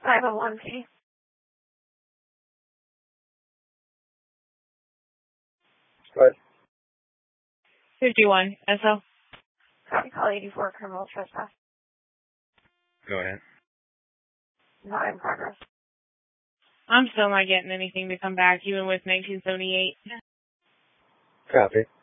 501P. 51, SL. Copy call 84, criminal trespass. Go ahead. Not in progress. I'm still not getting anything to come back, even with 1978. Copy.